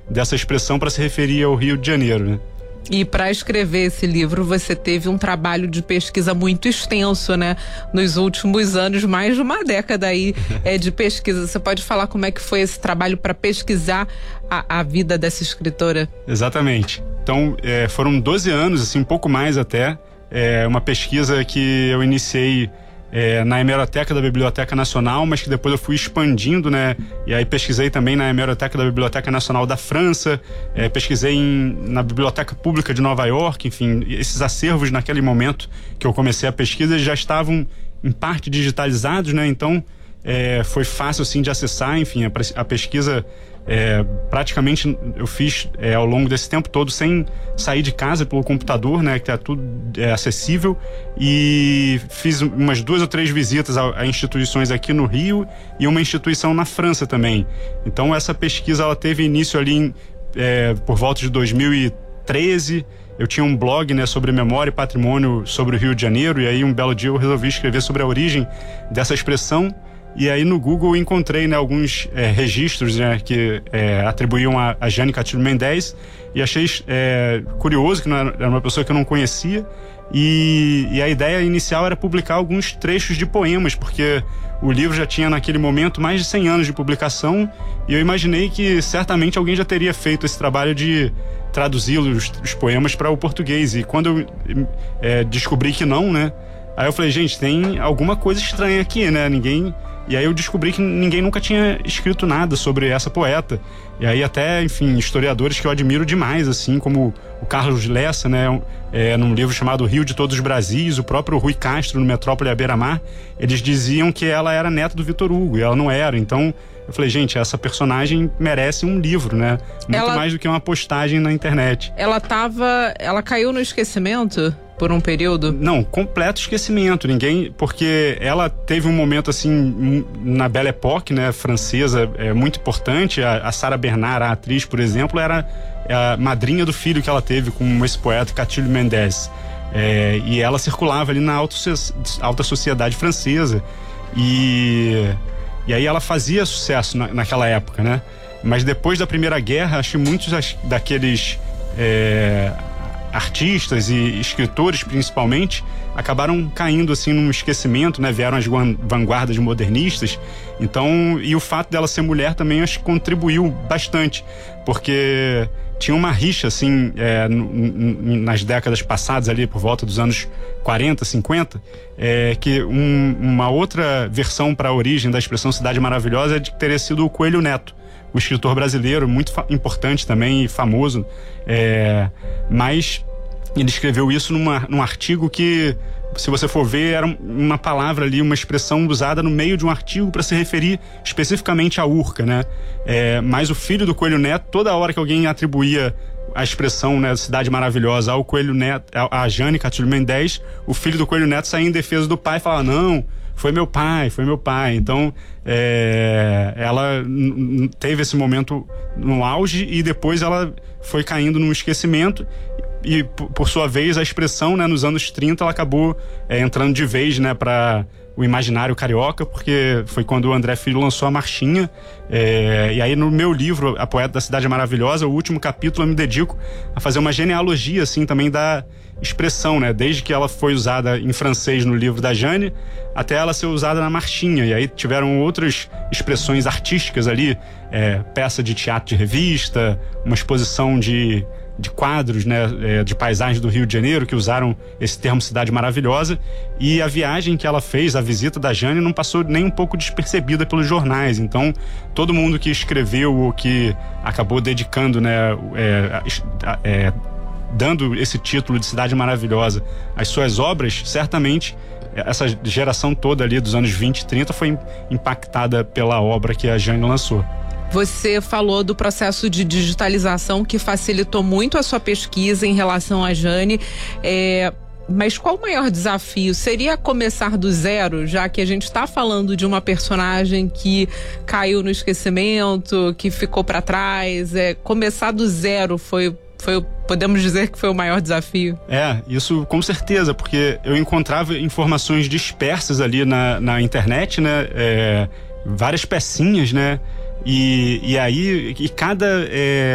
dessa expressão para se referir ao Rio de Janeiro, né? E para escrever esse livro, você teve um trabalho de pesquisa muito extenso, né? Nos últimos anos, mais de uma década aí de pesquisa. Você pode falar como é que foi esse trabalho para pesquisar a vida dessa escritora? Exatamente. Então, foram 12 anos, assim, um pouco mais até. Uma pesquisa que eu iniciei na hemeroteca da Biblioteca Nacional, mas que depois eu fui expandindo, né? E aí pesquisei também na hemeroteca da Biblioteca Nacional da França, pesquisei na Biblioteca Pública de Nova York, enfim, esses acervos naquele momento que eu comecei a pesquisa já estavam em parte digitalizados, né? Então foi fácil assim de acessar, enfim, a pesquisa praticamente eu fiz ao longo desse tempo todo sem sair de casa pelo computador, né, que é tudo acessível, e fiz umas 2 ou 3 visitas a instituições aqui no Rio e uma instituição na França também. Então essa pesquisa ela teve início ali por volta de 2013. Eu tinha um blog, né, sobre memória e patrimônio sobre o Rio de Janeiro, e aí um belo dia eu resolvi escrever sobre a origem dessa expressão. E aí no Google eu encontrei, né, alguns registros, né, que atribuíam a Jane Castilho Mendes, e achei curioso, que era uma pessoa que eu não conhecia, e a ideia inicial era publicar alguns trechos de poemas, porque o livro já tinha naquele momento mais de 100 anos de publicação, e eu imaginei que certamente alguém já teria feito esse trabalho de traduzir os poemas para o português, e quando eu descobri que não, né, aí eu falei, gente, tem alguma coisa estranha aqui, né, E aí eu descobri que ninguém nunca tinha escrito nada sobre essa poeta. E aí até, enfim, historiadores que eu admiro demais, assim, como o Carlos Lessa, né, num livro chamado Rio de Todos os Brasis, o próprio Rui Castro, no Metrópole à Beira-Mar, eles diziam que ela era neta do Vitor Hugo, e ela não era. Então eu falei, gente, essa personagem merece um livro, né? Muito mais do que uma postagem na internet. Ela caiu no esquecimento por um período? Não, completo esquecimento. Porque ela teve um momento assim na Belle Époque, né, francesa, muito importante. A Sarah Bernard, a atriz, por exemplo, era a madrinha do filho que ela teve com esse poeta Castilho Mendes. E ela circulava ali na alta sociedade francesa. E aí ela fazia sucesso naquela época, né? Mas depois da Primeira Guerra, acho que muitos daqueles artistas e escritores, principalmente, acabaram caindo assim num esquecimento, né? Vieram as vanguardas modernistas. Então, e o fato dela ser mulher também acho que contribuiu bastante, porque tinha uma rixa assim nas décadas passadas, ali por volta dos anos 40, 50, que uma outra versão para a origem da expressão Cidade Maravilhosa é de que teria sido o Coelho Neto, o escritor brasileiro, muito importante também e famoso, mas ele escreveu isso num artigo que, se você for ver, era uma palavra ali, uma expressão usada no meio de um artigo para se referir especificamente à Urca, né? Mas o filho do Coelho Neto, toda hora que alguém atribuía a expressão, né, Cidade Maravilhosa ao Coelho Neto, a Jane Castilho Mendes, o filho do Coelho Neto saía em defesa do pai e falava, não, foi meu pai. Então, ela teve esse momento no auge e depois ela foi caindo num esquecimento. E, por sua vez, a expressão, né, nos anos 30, ela acabou entrando de vez, né, para o imaginário carioca, porque foi quando o André Filho lançou a Marchinha. E aí, no meu livro, A Poeta da Cidade Maravilhosa, o último capítulo, eu me dedico a fazer uma genealogia, assim, também da expressão, né, desde que ela foi usada em francês no livro da Jane, até ela ser usada na Marchinha. E aí tiveram outras expressões artísticas ali, peça de teatro de revista, uma exposição de quadros, né, de paisagens do Rio de Janeiro que usaram esse termo Cidade Maravilhosa, e a viagem que ela fez, a visita da Jane, não passou nem um pouco despercebida pelos jornais. Então todo mundo que escreveu ou que acabou dedicando, né, dando esse título de Cidade Maravilhosa às suas obras, certamente essa geração toda ali dos anos 20 e 30 foi impactada pela obra que a Jane lançou. Você falou do processo de digitalização que facilitou muito a sua pesquisa em relação à Jane, mas qual o maior desafio? Seria começar do zero, já que a gente está falando de uma personagem que caiu no esquecimento, que ficou para trás? Começar do zero podemos dizer que foi o maior desafio? Isso com certeza, porque eu encontrava informações dispersas ali na internet, né? Várias pecinhas, né? E aí, cada